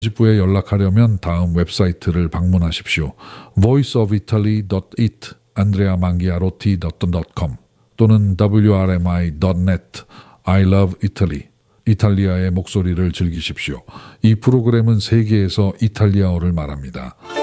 부에 연락하려면 다음 웹사이트를 방문하십시오. voiceofitaly.it, andreamangiarotti.com 또는 wrmi.net, I love Italy, 이탈리아의 목소리를 즐기십시오. 이 프로그램은 세계에서 이탈리아어를 말합니다.